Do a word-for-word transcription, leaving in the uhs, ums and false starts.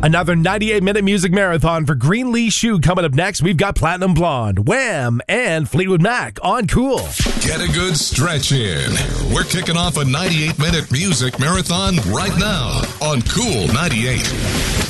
Another ninety-eight minute music marathon for Greenlee Shoe coming up next. We've got Platinum Blonde, Wham, and Fleetwood Mac on Cool. Get a good stretch in. We're kicking off a ninety-eight minute music marathon right now on Cool ninety-eight.